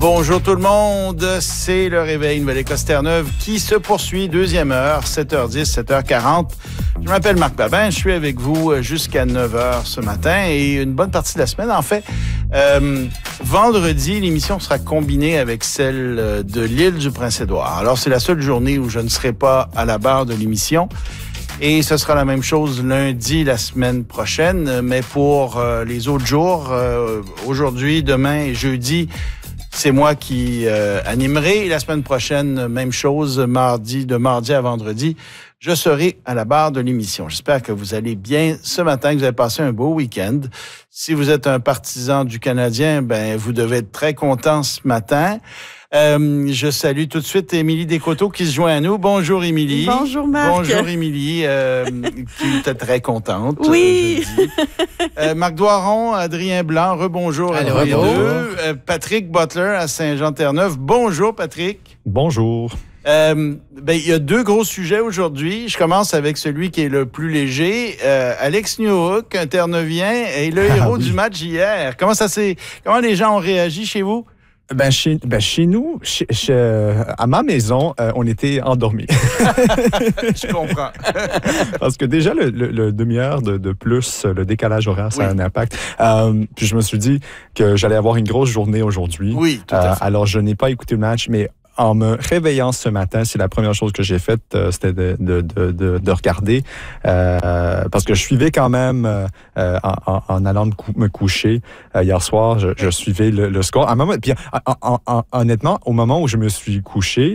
Bonjour tout le monde, c'est le réveil Nouvelle-Écosse Terre-Neuve qui se poursuit, deuxième heure, 7h10, 7h40. Je m'appelle Marc Babin, je suis avec vous jusqu'à 9h ce matin et une bonne partie de la semaine. En fait, vendredi, l'émission sera combinée avec celle de l'île du Prince-Édouard. Alors, c'est la seule journée où je ne serai pas à la barre de l'émission. Et ce sera la même chose lundi, la semaine prochaine. Mais pour les autres jours, aujourd'hui, demain et jeudi, c'est moi qui animerai. Et la semaine prochaine, même chose, de mardi à vendredi, je serai à la barre de l'émission. J'espère que vous allez bien ce matin, que vous avez passé un beau week-end. Si vous êtes un partisan du Canadien, ben vous devez être très content ce matin. Je salue tout de suite Émilie Descoteaux qui se joint à nous. Bonjour Émilie. Bonjour Marc. Bonjour Émilie, qui était très contente. Oui. Marc Doiron, Adrien Blanc, rebonjour à tous les deux. Patrick Butler à Saint-Jean-Terre-Neuve. Bonjour Patrick. Bonjour. Il y a deux gros sujets aujourd'hui. Je commence avec celui qui est le plus léger. Alex Newhook, un Terre-Neuvien, est le héros du match hier. Comment les gens ont réagi chez vous? Chez nous, à ma maison, on était endormis. Je comprends. Parce que déjà, le demi-heure de plus, le décalage horaire, ça a un impact. Puis je me suis dit que j'allais avoir une grosse journée aujourd'hui. Oui, tout à fait. Alors, je n'ai pas écouté le match, mais en me réveillant ce matin, c'est la première chose que j'ai faite, c'était de regarder, parce que je suivais quand même, en allant me coucher hier soir, je suivais le score. À un moment, puis honnêtement, au moment où je me suis couché,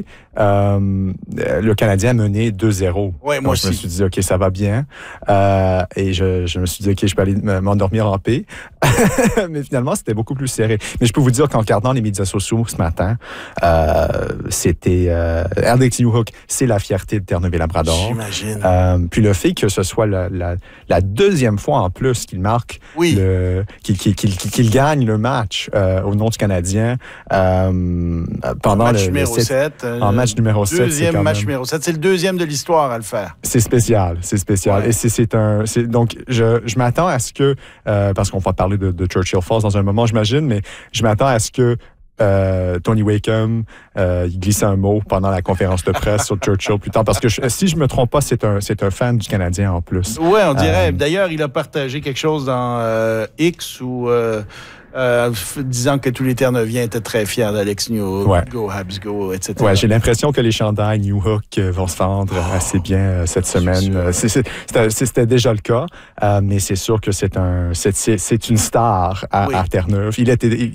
le Canadien menait 2-0. Oui, moi aussi. Je me suis dit, OK, ça va bien. Et je me suis dit, OK, je peux aller m'endormir en paix. Mais finalement, c'était beaucoup plus serré. Mais je peux vous dire qu'en regardant les médias sociaux ce matin, c'était Alex Newhook, c'est la fierté de Terre-Neuve-et-Labrador. J'imagine. Puis le fait que ce soit la deuxième fois en plus qu'il marque, qu'il gagne le match au nom du Canadien pendant match numéro 7. En match numéro 7. Deuxième match numéro 7. C'est le deuxième de l'histoire à le faire. C'est spécial. Ouais. Et donc, je m'attends à ce que, parce qu'on va parler de Churchill Falls dans un moment, j'imagine, mais je m'attends à ce que Tony Wakeham, il glisse un mot pendant la conférence de presse sur Churchill plus tard, parce que si je me trompe pas, c'est un fan du Canadien en plus. Oui, on dirait. D'ailleurs, il a partagé quelque chose dans X où disant que tous les Terre-Neuviens étaient très fiers d'Alex Newhook, Go Habs Go, etc. Ouais, j'ai l'impression que les chandails Newhook vont se vendre assez bien cette semaine. C'était déjà le cas, mais c'est sûr que c'est une star à Terre-Neuve. Il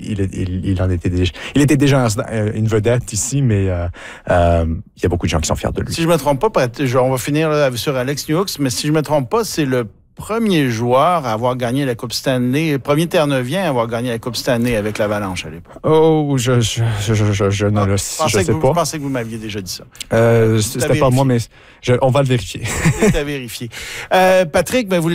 était déjà une vedette ici, mais il y a beaucoup de gens qui sont fiers de lui. Si je me trompe pas, on va finir là, sur Alex Newhook, mais si je me trompe pas, c'est le premier joueur à avoir gagné la Coupe Stanley, le premier Terre-Neuvien à avoir gagné la Coupe Stanley avec l'Avalanche à l'époque. Oh, je ne sais pas. Je pensais que vous m'aviez déjà dit ça. C'était pas moi, mais on va le vérifier. C'est à vérifier. Patrick, vous